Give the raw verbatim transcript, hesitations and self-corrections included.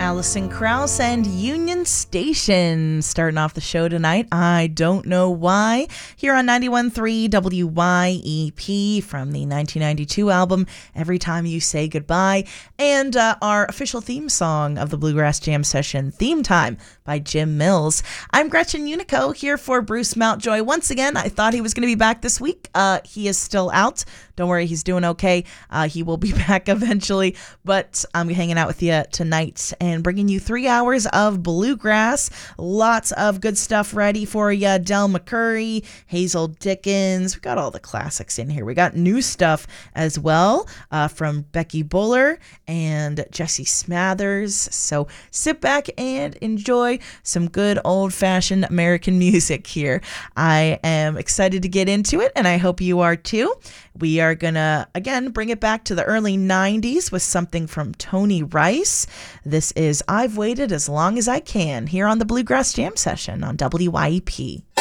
Alison Krauss and Union Station starting off the show tonight. I don't know why. Here on ninety-one point three W Y E P from the nineteen ninety-two album Every Time You Say Goodbye, and uh, our official theme song of the Bluegrass Jam Session, Theme Time by Jim Mills. I'm Gretchen Unico here for Bruce Mountjoy. Once again, I thought he was going to be back this week. Uh, he is still out. Don't worry, he's doing okay. Uh, he will be back eventually, but I'm hanging out with you tonight and bringing you three hours of bluegrass. Lots of good stuff ready for you. Del McCoury, Hazel Dickens. We got all the classics in here. We got new stuff as well uh, from Becky Buller and Jesse Smathers. So sit back and enjoy some good old-fashioned American music here. I am excited to get into it, and I hope you are too. We are going to, again, bring it back to the early nineties with something from Tony Rice. This is I've Waited As Long As I Can here on the Bluegrass Jam Session on W Y E P.